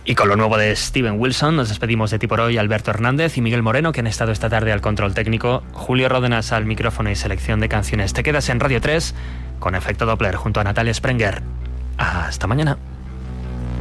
Y con lo nuevo de Steven Wilson nos despedimos de ti por hoy, Alberto Hernández y Miguel Moreno, que han estado esta tarde al control técnico, Julio Ródenas al micrófono y selección de canciones. Te quedas en Radio 3 con Efecto Doppler junto a Natalia Sprenger. Hasta mañana.